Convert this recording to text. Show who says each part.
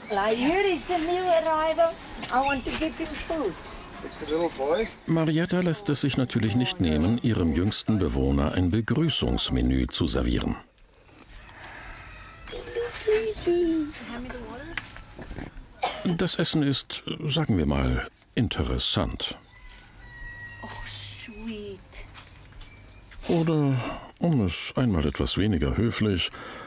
Speaker 1: Like, here is the new arrival. I want to give him food.
Speaker 2: Marietta lässt es sich natürlich nicht nehmen, ihrem jüngsten Bewohner ein Begrüßungsmenü zu servieren. Das Essen ist, sagen wir mal, interessant.
Speaker 1: Oh, sweet.
Speaker 2: Oder, um es einmal etwas weniger höflich,